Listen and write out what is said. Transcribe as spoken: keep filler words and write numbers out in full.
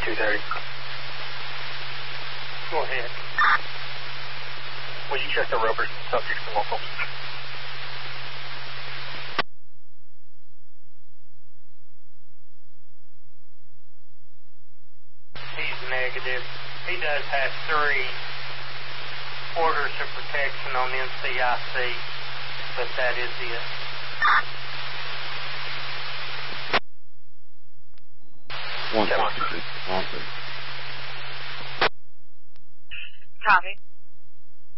two thirty. Go ahead. Will you check the rovers and subjects and locals? He's negative. He does have three orders of protection on N C I C, but that is it. One second. One second. Copy.